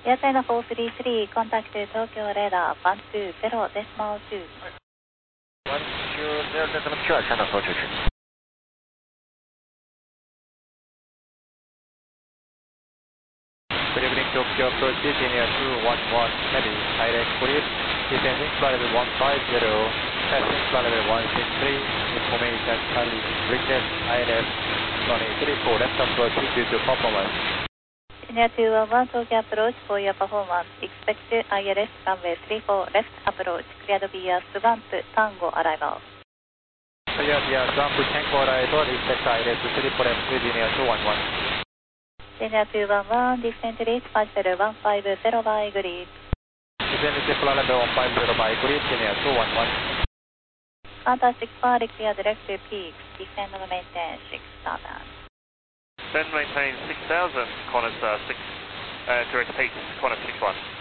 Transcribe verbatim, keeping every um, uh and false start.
エアチャイナフォースリースリー、コンタクト東京レーダーワンツーゼロデシマルツー。 ワンツーゼロデシマルツーはチャイナフォーツリースリー。Good evening, Tokyo approach Virginia two one one, heavy, direct clear, descending flight level one five zero, passing flight level one six three, information Charlie, request I L F, runway three four, left approach due to performance. Virginia two one one, Tokyo approach for your performance, expect I L S runway three four, left approach, cleared via Swamp Tango arrival. Cleared via Swamp Tango arrival, expect I L S three four, left Virginia two one one. Virginia two one one, descent reach flight level one five zero by grid. Descent reach flight level one five zero by grid, Virginia two one one. Counter six four, clear direct to peaks, descend and maintain six thousand. Descend maintain six thousand, corners uh, six, uh, direct peaks, corner six one.